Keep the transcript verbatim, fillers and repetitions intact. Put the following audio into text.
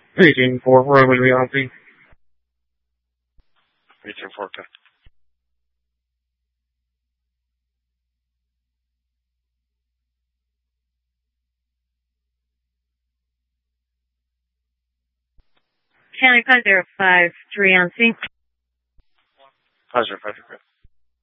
eighteen four, Roman Bianchi. eighteen four, okay. County five zero five three on scene. five zero five three.